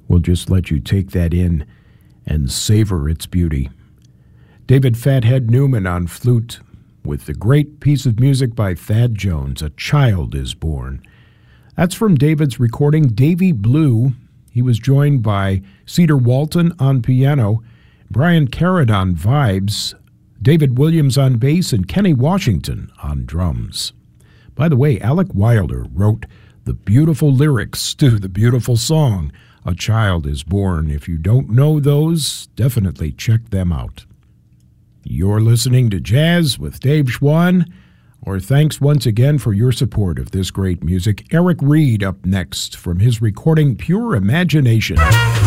We'll just let you take that in and savor its beauty. David Fathead Newman on flute with the great piece of music by Thad Jones, A Child is Born. That's from David's recording, Davy Blue. He was joined by Cedar Walton on piano, Brian Carrot on vibes, David Williams on bass, and Kenny Washington on drums. By the way, Alec Wilder wrote the beautiful lyrics to the beautiful song, A Child is Born. If you don't know those, definitely check them out. You're listening to Jazz with Dave Schwann. Our thanks once again for your support of this great music. Eric Reed up next from his recording Pure Imagination.